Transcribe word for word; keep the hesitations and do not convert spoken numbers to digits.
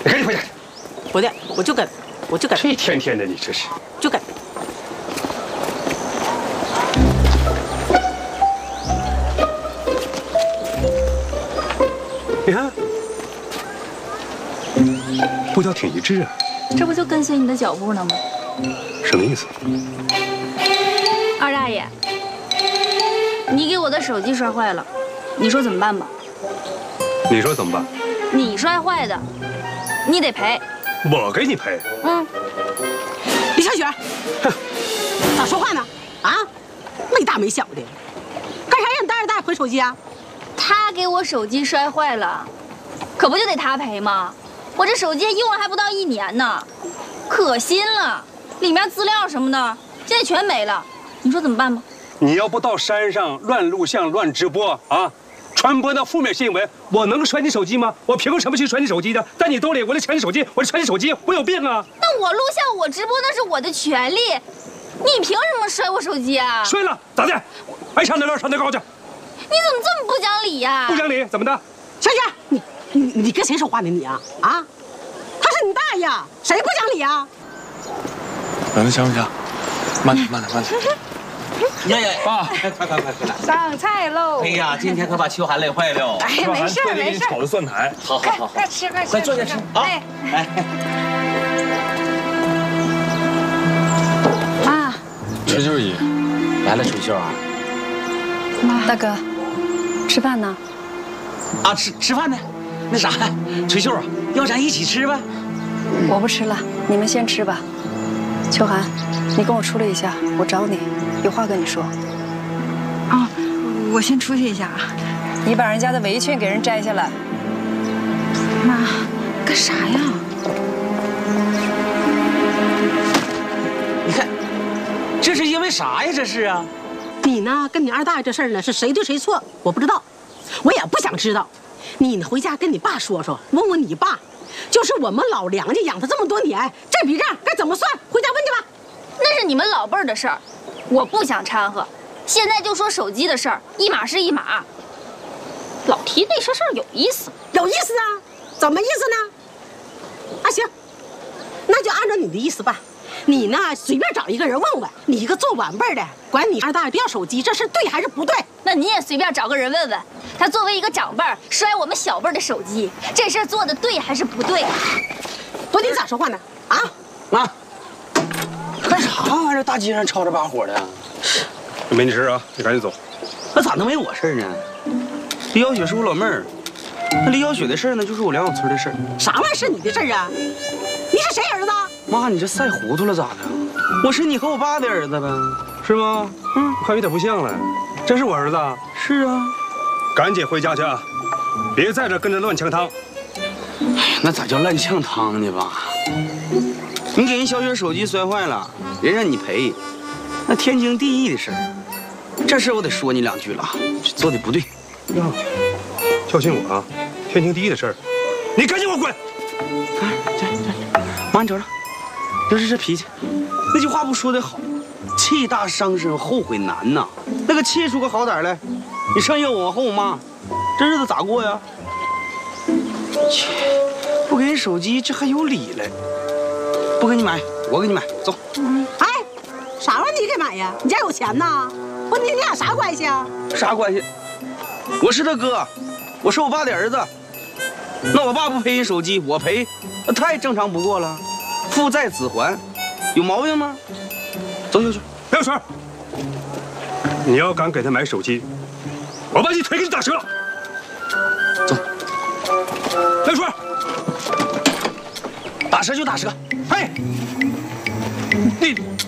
你赶紧回家。 不的，我就跟，我就跟。 这一天天的，你这是就跟。 你看，步调挺一致啊。 这不就跟随你的脚步呢吗？ 什么意思？ 二大爷，你给我的手机摔坏了，你说怎么办吧？ 你说怎么办？ 你摔坏的，你得赔。 我给你赔。 嗯。 李小雪，哼，咋说话呢？啊，没大没小的，干啥让你带二大爷赔手机啊？ 他给我手机摔坏了，可不就得他赔吗？我这手机用了还不到一年呢，可新了，里面资料什么的现在全没了，你说怎么办吧？ 你要不到山上乱录像、乱直播啊，传播那负面新闻，我能摔你手机吗？我凭什么去摔你手机的？在你兜里，我得抢你手机，我得抢你手机，我有病啊！ 那我录像、我直播那是我的权利，你凭什么摔我手机啊？ 摔了咋的？爱上哪儿上哪儿高去！ 你怎么这么不讲理呀？ 不讲理怎么的？ 小雪，你你你跟谁说话呢你啊啊？他是你大爷，谁不讲理啊？ 等等，想不想？慢点，慢点，慢点。 呀呀， 爸， 快快快快快来！ 上菜喽！ 哎呀，今天可把秋寒累坏了。 哎，没事没事。 炒的蒜苔， 好好好， 快吃快吃， 快坐下吃啊！ 哎哎， 妈， 锤秀姨， 来了，水秀啊！ 妈，大哥，吃饭呢？ 啊，吃吃饭呢？那啥，锤秀啊，要咱一起吃呗？ 我不吃了，你们先吃吧。秋寒，你跟我出来一下，我找你，有话跟你说。 啊，我先出去一下啊。 你把人家的围裙给人摘下来。 妈，干啥呀？ 你看，这是因为啥呀？这是啊。 你呢，跟你二大爷这事儿呢，是谁对谁错，我不知道，我也不想知道。你呢，回家跟你爸说说，问问你爸，就是我们老梁家养他这么多年，这笔账该怎么算？回家问去吧。 那是你们老辈儿的事儿，我不想掺和。现在就说手机的事儿，一码是一码。老提那些事儿有意思， 有意思啊？怎么意思呢？啊，行，那就按照你的意思办。你呢，随便找一个人问问，你一个做晚辈的，管你二大爷不要手机，这事对还是不对？ 那你也随便找个人问问，他作为一个长辈儿摔我们小辈儿的手机，这事儿做的对还是不对？ 多丁咋说话呢？啊， 妈，干啥玩意儿？大街上吵着把火的。 没你事啊，你赶紧走。 那咋能没我事呢？李小雪是我老妹儿，那李小雪的事儿呢，就是我两小村的事儿。 啥玩意儿是你的事儿啊？你是谁儿子？ 妈，你这赛糊涂了咋的？我是你和我爸的儿子呗， 是吗？嗯，快有点不像了。真是我儿子？ 是啊。 赶紧回家去啊，别在这跟着乱呛汤。 哎呀，那咋叫乱呛汤呢吧？你给人小雪手机摔坏了，人让你赔，那天经地义的事儿。这事我得说你两句了，做的不对。 呀，教训我啊！天经地义的事儿，你赶紧给我滚！ 啊，这这，妈，你瞅瞅，就是这脾气。那句话不说的好，气大伤身，后悔难呐。那个气出个好歹来，你上有我后我妈，这日子咋过呀？切，不给人手机，这还有理了？不给你买，我给你买，走。 哎，啥玩意儿你给买呀？你家有钱呐？不，你你俩啥关系啊？ 啥关系？我是他哥，我是我爸的儿子。那我爸不赔人手机，我赔，那太正常不过了。父债子还，有毛病吗？走走走， 廖水，你要敢给他买手机，我把你腿给你打折。 走， 廖水， 打折就打折。 嘿，你